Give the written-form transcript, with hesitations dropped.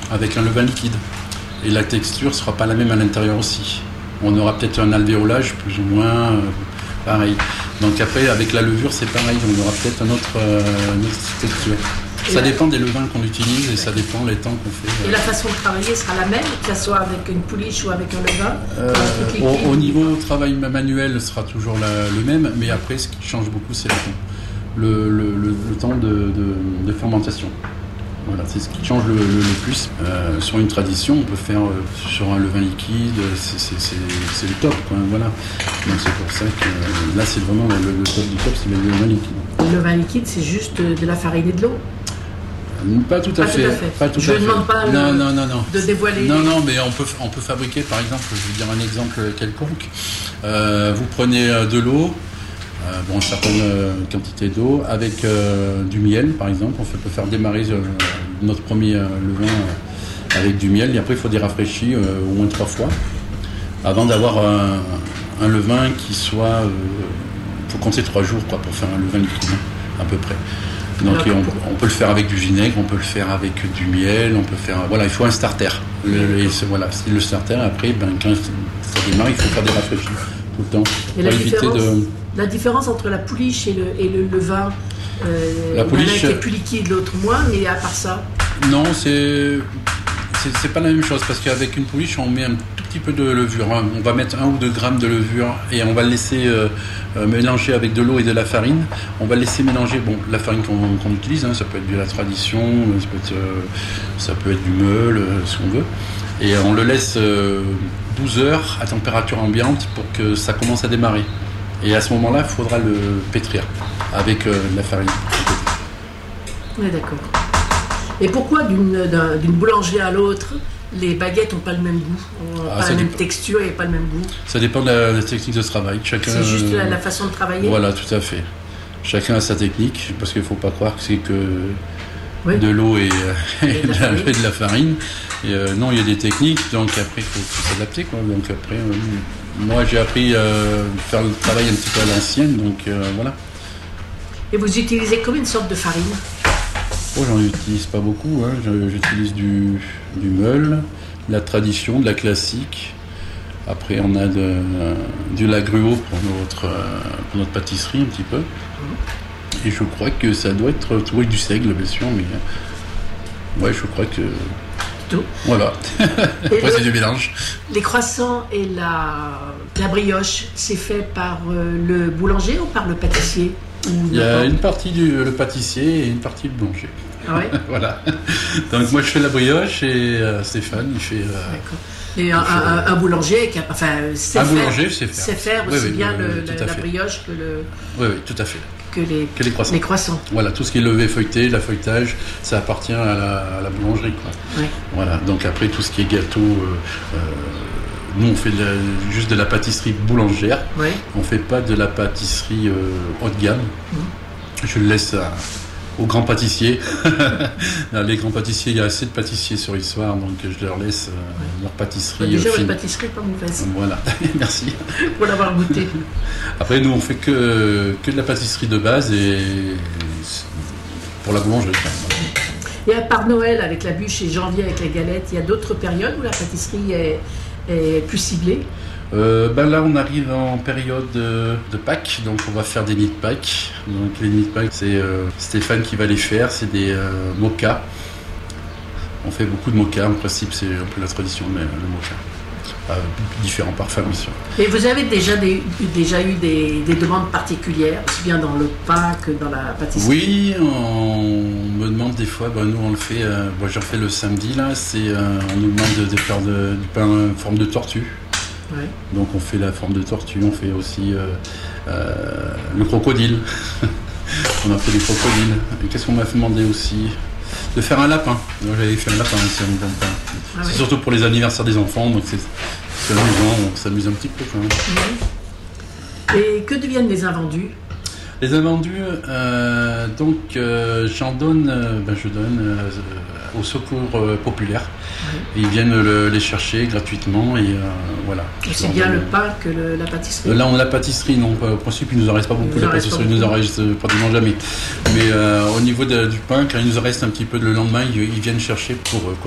avec un levain liquide. Et la texture ne sera pas la même à l'intérieur aussi. On aura peut-être un alvéolage plus ou moins pareil. Donc après, avec la levure, c'est pareil. On aura peut-être une autre texture. Ça dépend des levains qu'on utilise et ça dépend des temps qu'on fait. Et la façon de travailler sera la même, que ce soit avec une pouliche ou avec un levain au niveau travail manuel sera toujours le même, mais après, ce qui change beaucoup, c'est le temps. Le temps de fermentation. Voilà, c'est ce qui change le plus. Sur une tradition, on peut faire sur un levain liquide, c'est le top, quoi, voilà. Donc c'est pour ça que là, c'est vraiment le top du top, c'est le levain liquide. Le levain liquide, c'est juste de la farine et de l'eau? Pas tout à fait. Je ne demande pas de dévoiler. Non, mais on peut fabriquer, par exemple, je vais dire un exemple quelconque. Vous prenez de l'eau, une certaine quantité d'eau, avec du miel, par exemple. On peut faire démarrer notre premier levain avec du miel, et après il faut des rafraîchis au moins 3 fois, avant d'avoir un levain qui soit... Il faut compter 3 jours quoi, pour faire un levain liquide, à peu près. Donc on peut le faire avec du vinaigre, on peut le faire avec du miel, on peut faire... Voilà, il faut un starter. C'est le starter, après, quand ça démarre, il faut faire des rafraîchis tout le temps. Et la différence entre la pouliche et le levain, la pouliche, l'un est plus liquide, l'autre moins, mais à part ça... Non, c'est pas la même chose, parce qu'avec une pouliche, on met un tout petit peu de levure. Hein. On va mettre 1 ou 2 grammes de levure et on va le laisser mélanger avec de l'eau et de la farine. On va le laisser mélanger la farine qu'on utilise, hein. Ça peut être de la tradition, ça peut être du meule, ce qu'on veut. Et on le laisse 12 heures à température ambiante pour que ça commence à démarrer. Et à ce moment-là, il faudra le pétrir avec la farine. Oui, d'accord. Et pourquoi d'une boulangerie à l'autre, les baguettes n'ont pas le même goût, pas la même texture et pas le même goût? Ça dépend de la technique de travail. C'est juste la façon de travailler? Voilà, tout à fait. Chacun a sa technique, parce qu'il ne faut pas croire que c'est que de l'eau et de la farine. Et, non, il y a des techniques, donc après, il faut s'adapter, quoi. Donc après, moi, j'ai appris à faire le travail un petit peu à l'ancienne, donc voilà. Et vous utilisez combien de sortes de farine? J'en utilise pas beaucoup, hein. J'utilise du meule, de la tradition, de la classique. Après, on a du lagruau pour notre pâtisserie un petit peu. Et je crois que ça doit être du seigle, bien sûr, mais ouais, je crois que... Tout. Voilà. Après, c'est du mélange. Les croissants et la brioche, c'est fait par le boulanger ou par le pâtissier? Il y a une partie le pâtissier et une partie le boulanger. Ah ouais. Voilà. Donc moi je fais la brioche et Stéphane il fait. D'accord. Et un boulanger sait faire aussi bien la brioche que le. Oui, tout à fait. Que les croissants. Les croissants. Voilà, tout ce qui est levé feuilleté, la feuilletage, ça appartient à la boulangerie, quoi. Oui. Voilà. Donc après tout ce qui est gâteau. Nous, on fait juste de la pâtisserie boulangère. Oui. On ne fait pas de la pâtisserie haut de gamme. Je le laisse aux grands pâtissiers. Les grands pâtissiers, il y a assez de pâtissiers sur l'histoire, donc je leur laisse leur pâtisserie. Déjà, votre pâtisserie n'est pas mauvaise. Voilà, merci. Pour l'avoir goûté. Après, nous, on fait que de la pâtisserie de base et pour la boulangerie. Et à part Noël avec la bûche et janvier avec les galettes, il y a d'autres périodes où la pâtisserie est plus ciblée? Là, on arrive en période de Pâques, donc on va faire des nids de Pâques. Donc les nids de Pâques, c'est Stéphane qui va les faire, c'est des mochas. On fait beaucoup de mochas, en principe c'est un peu la tradition, mais le mocha. Différents parfums, bien sûr. Et vous avez déjà eu des demandes particulières, aussi bien dans le pain que dans la pâtisserie? Oui, on me demande des fois, nous on le fait, j'en fais le samedi, là, on nous demande de faire du pain en forme de tortue. Ouais. Donc on fait la forme de tortue, on fait aussi le crocodile. On a fait des crocodiles. Et qu'est-ce qu'on m'a demandé aussi? De faire un lapin. Moi j'avais fait un lapin aussi en même temps. C'est surtout pour les anniversaires des enfants, donc c'est amusant, on s'amuse un petit peu quand même. Et que deviennent les invendus? Les invendus, je donne au secours populaire. Et ils viennent les chercher gratuitement et voilà. C'est bien le pain que la pâtisserie? Là, on a la pâtisserie, non. Au principe, il ne nous en reste pas beaucoup. La pâtisserie ne nous en reste pratiquement jamais. Mais au niveau du pain, quand il nous en reste un petit peu le lendemain, ils viennent chercher pour eux, quoi.